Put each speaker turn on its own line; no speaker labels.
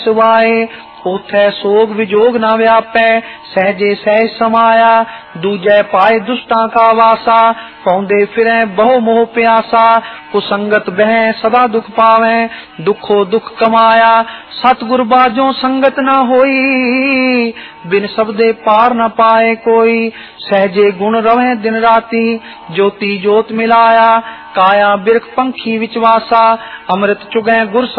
सिवाए उठै सोग विजोग न व्यापै सहजे सहज समाया दूजै पाए दुष्टां का वासा पौंदे फिरै बहु मोह प्यासा कुसंगत बह सदा दुख पावै दुखो दुख कमाया सतगुर बाजों संगत न होई बिन शब्दे पार न पाए कोई सहजे गुण रवै दिन राती ज्योति जोत मिलाया काया बिरख पंखी विचवासा अमृत चुगै गुर